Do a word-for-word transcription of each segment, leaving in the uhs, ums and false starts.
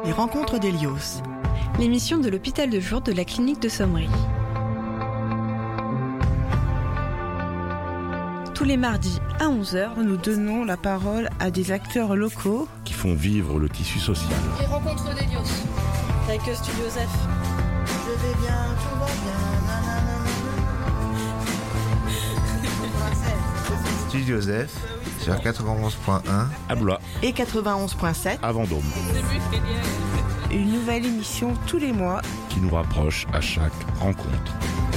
Les rencontres d'Hélios. L'émission de l'hôpital de jour de la clinique de Sommery. Tous les mardis à onze heures, nous donnons la parole à des acteurs locaux qui font vivre le tissu social. Les rencontres d'Hélios. Avec Studio Joseph. Je vais bien, tout va bien. Studio Joseph sur quatre-vingt-onze point un à Blois et quatre-vingt-onze point sept à Vendôme. Une nouvelle émission tous les mois qui nous rapproche à chaque rencontre.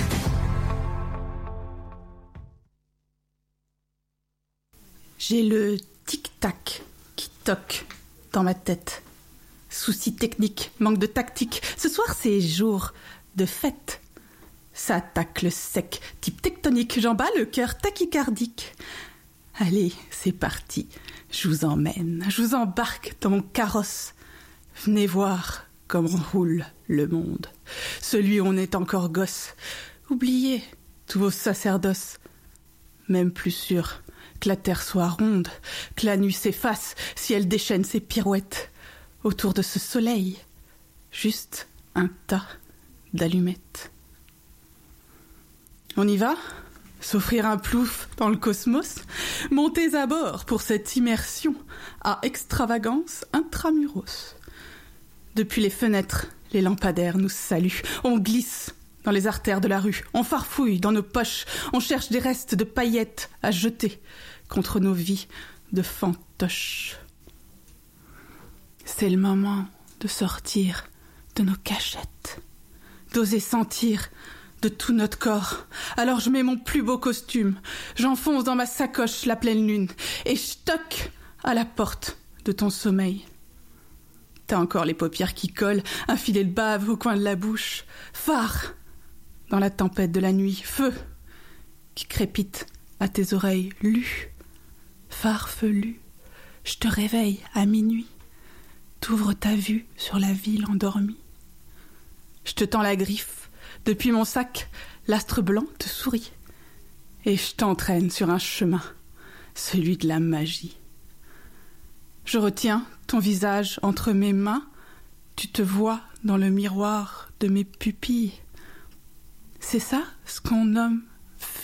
J'ai le tic-tac qui toque dans ma tête. Soucis techniques, manque de tactique. Ce soir, c'est jour de fête. Ça attaque le sec, type tectonique. J'en bats le cœur tachycardique. Allez, c'est parti. Je vous emmène, je vous embarque dans mon carrosse. Venez voir comment roule le monde. Celui où on est encore gosse. Oubliez tous vos sacerdoces. Même plus sûr que la terre soit ronde, que la nuit s'efface si elle déchaîne ses pirouettes. Autour de ce soleil, juste un tas d'allumettes. On y va ? S'offrir un plouf dans le cosmos ? Montez à bord pour cette immersion à extravagance intramuros. Depuis les fenêtres, les lampadaires nous saluent. On glisse dans les artères de la rue. On farfouille dans nos poches. On cherche des restes de paillettes à jeter contre nos vies de fantoches. C'est le moment de sortir de nos cachettes, d'oser sentir de tout notre corps. Alors je mets mon plus beau costume, j'enfonce dans ma sacoche la pleine lune et je toque à la porte de ton sommeil. T'as encore les paupières qui collent, un filet de bave au coin de la bouche, phare dans la tempête de la nuit, feu qui crépite à tes oreilles lues, farfelu, je te réveille à minuit. T'ouvres ta vue sur la ville endormie. Je te tends la griffe. Depuis mon sac, l'astre blanc te sourit. Et je t'entraîne sur un chemin, celui de la magie. Je retiens ton visage entre mes mains. Tu te vois dans le miroir de mes pupilles. C'est ça ce qu'on nomme féminin ?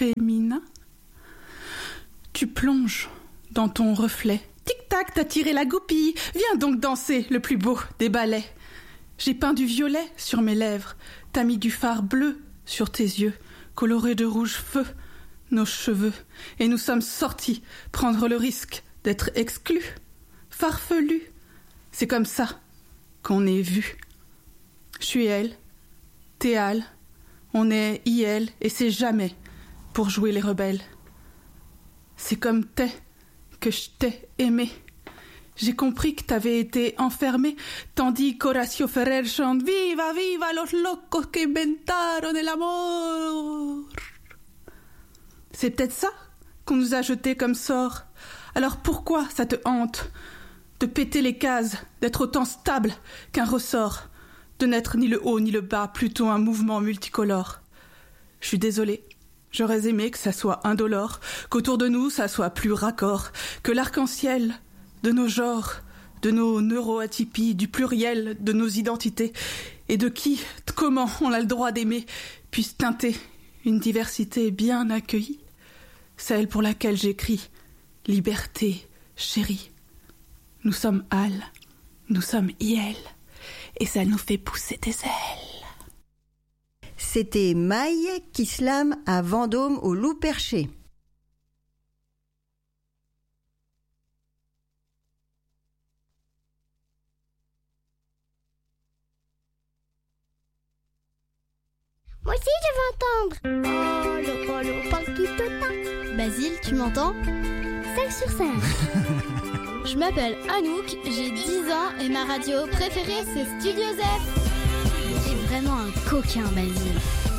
Tu plonges dans ton reflet. Tic-tac, t'as tiré la goupille. Viens donc danser le plus beau des ballets. J'ai peint du violet sur mes lèvres. T'as mis du fard bleu sur tes yeux, colorés de rouge feu nos cheveux. Et nous sommes sortis prendre le risque d'être exclus, farfelus. C'est comme ça qu'on est vu. Je suis elle, t'es Al. On est I L et c'est jamais pour jouer les rebelles. C'est comme t'es que je t'ai aimé. J'ai compris que t'avais été enfermé, tandis qu'Horacio Ferrer chante « Viva, viva los locos que inventaron el amor ». C'est peut-être ça qu'on nous a jeté comme sort. Alors pourquoi ça te hante de péter les cases, d'être autant stable qu'un ressort, de n'être ni le haut ni le bas, plutôt un mouvement multicolore. Je suis désolée. J'aurais aimé que ça soit indolore, qu'autour de nous ça soit plus raccord, que l'arc-en-ciel de nos genres, de nos neuroatypies, du pluriel de nos identités, et de qui, de comment on a le droit d'aimer, puisse teinter une diversité bien accueillie, celle pour laquelle j'écris « Liberté, chérie ». Nous sommes Al, nous sommes I L, et ça nous fait pousser des ailes. C'était Maï qui slame à Vendôme au Loup Perché. Moi aussi je veux entendre. Oh, le polo parle qui te tape. Basile, tu m'entends ? cinq sur cinq. Je m'appelle Anouk, j'ai dix ans et ma radio préférée c'est Studio Joseph. T'es vraiment un coquin, Basile.